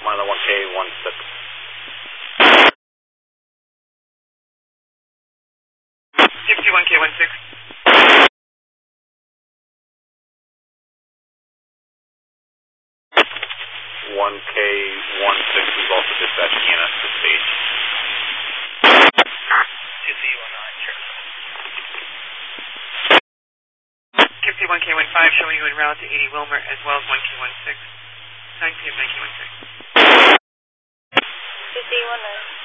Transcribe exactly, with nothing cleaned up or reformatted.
Milo one K one six. Gypsy one K one six. one K one six is also dispatching E N S to stage. Gypsy one nine, sure. Gypsy one K one five showing you en route to eighty Wilmer as well as one K one six. nine P M nine K one six. Gypsy one nine.